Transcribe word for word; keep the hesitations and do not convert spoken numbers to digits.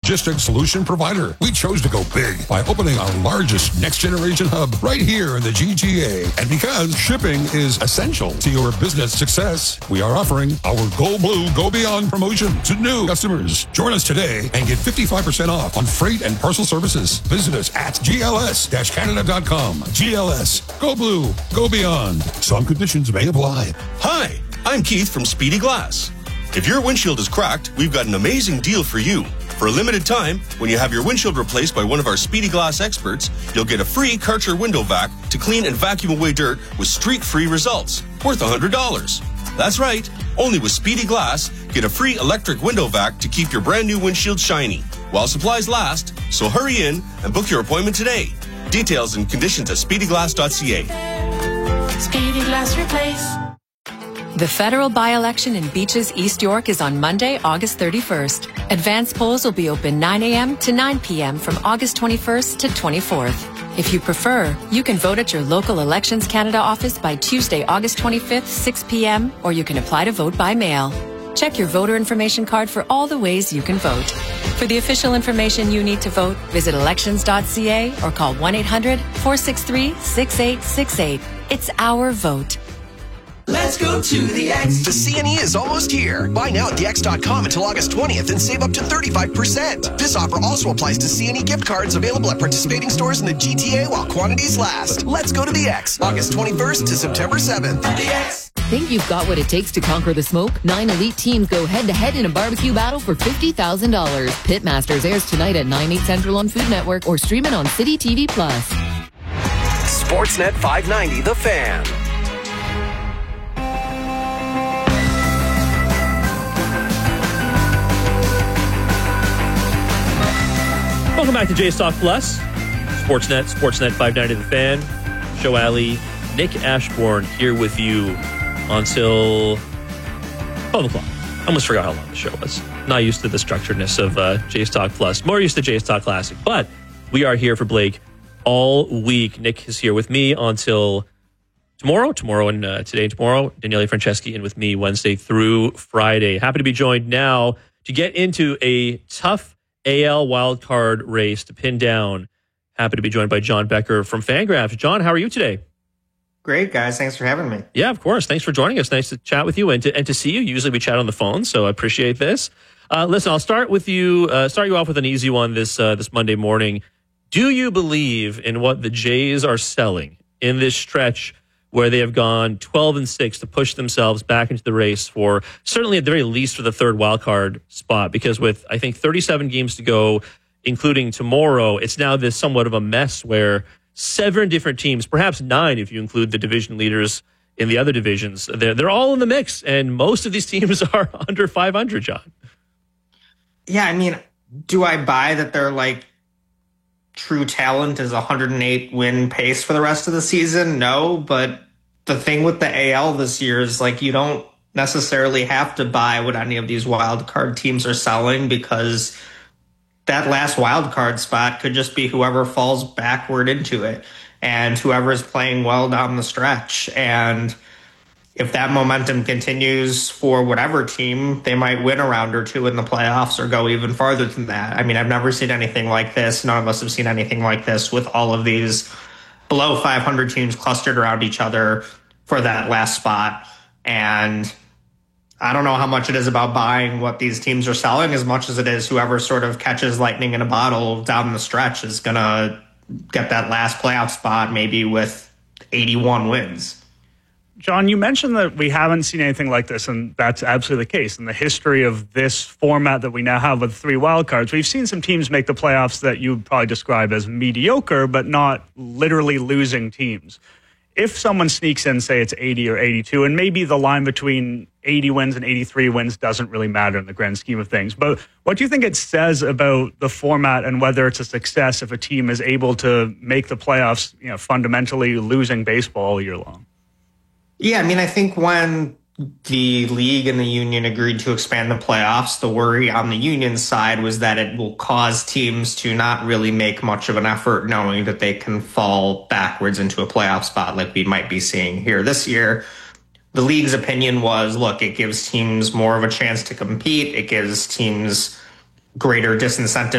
logistics solution provider. We chose to go big by opening our largest next-generation hub right here in the G T A. And because shipping is essential to your business success, we are offering our Go Blue, Go Beyond promotion to new customers. Join us today and get fifty-five percent off on freight and parcel services. Visit us at G L S Canada dot com. G L S. Go Blue. Go Beyond. Some conditions may apply. Hi, I'm Keith from Speedy Glass. If your windshield is cracked, we've got an amazing deal for you. For a limited time, when you have your windshield replaced by one of our Speedy Glass experts, you'll get a free Karcher window vac to clean and vacuum away dirt with streak-free results, worth one hundred dollars. That's right, only with Speedy Glass, get a free electric window vac to keep your brand new windshield shiny while supplies last, so hurry in and book your appointment today. Details and conditions at speedy glass dot c a. Speedy Glass Replace. The federal by-election in Beaches, East York is on Monday, August thirty-first. Advance polls will be open nine a.m. to nine p.m. from August twenty-first to twenty-fourth. If you prefer, you can vote at your local Elections Canada office by Tuesday, August twenty-fifth, six p.m., or you can apply to vote by mail. Check your voter information card for all the ways you can vote. For the official information you need to vote, visit elections dot c a or call one eight hundred, four six three, six eight six eight. It's our vote. Let's go to the X. The C N E is almost here. Buy now at the x dot com until August twentieth and save up to thirty-five percent. This offer also applies to C N E gift cards available at participating stores in the G T A while quantities last. Let's go to the X. August twenty-first to September seventh. The X. Think you've got what it takes to conquer the smoke? Nine elite teams go head-to-head in a barbecue battle for fifty thousand dollars. Pitmasters airs tonight at nine, eight Central on Food Network or stream it on City T V Plus. Sportsnet five ninety, The Fan. Welcome back to Jays Talk Plus. Sportsnet, Sportsnet five ninety The Fan. Joe Alley, Nick Ashbourne here with you until twelve o'clock. I almost forgot how long the show was. Not used to the structuredness of uh, Jays Talk Plus. More used to Jays Talk Classic. But we are here for Blake all week. Nick is here with me until tomorrow. Tomorrow and uh, today and tomorrow. Daniele Franceschi in with me Wednesday through Friday. Happy to be joined now to get into a tough A L wildcard race to pin down. Happy to be joined by John Becker from Fangraphs. John, how are you today? Great, guys. Thanks for having me. Yeah, of course. Thanks for joining us. Nice to chat with you and to, and to see you. Usually we chat on the phone, so I appreciate this. Uh, listen, I'll start with you. Uh, start you off with an easy one this uh, this Monday morning. Do you believe in what the Jays are selling in this stretch where they have gone twelve and six to push themselves back into the race for certainly at the very least for the third wildcard spot? Because with I think thirty-seven games to go, including tomorrow, it's now this somewhat of a mess where seven different teams, perhaps nine if you include the division leaders in the other divisions, they're, they're all in the mix, and most of these teams are under five hundred, John. Yeah, I mean, do I buy that they're like true talent is one hundred eight win pace for the rest of the season? No, but the thing with the A L this year is like you don't necessarily have to buy what any of these wild card teams are selling, because that last wild card spot could just be whoever falls backward into it and whoever is playing well down the stretch. And if that momentum continues for whatever team, they might win a round or two in the playoffs or go even farther than that. I mean, I've never seen anything like this. None of us have seen anything like this with all of these below five hundred teams clustered around each other for that last spot. And I don't know how much it is about buying what these teams are selling as much as it is whoever sort of catches lightning in a bottle down the stretch is going to get that last playoff spot, maybe with eighty-one wins. John, you mentioned that we haven't seen anything like this, and that's absolutely the case. In the history of this format that we now have with three wildcards, we've seen some teams make the playoffs that you would probably describe as mediocre, but not literally losing teams. If someone sneaks in, say it's eighty or eighty-two, and maybe the line between eighty wins and eighty-three wins doesn't really matter in the grand scheme of things, but what do you think it says about the format and whether it's a success if a team is able to make the playoffs, you know, fundamentally losing baseball all year long? Yeah, I mean, I think when the league and the union agreed to expand the playoffs, the worry on the union side was that it will cause teams to not really make much of an effort knowing that they can fall backwards into a playoff spot like we might be seeing here this year. The league's opinion was, look, it gives teams more of a chance to compete. It gives teams greater disincentive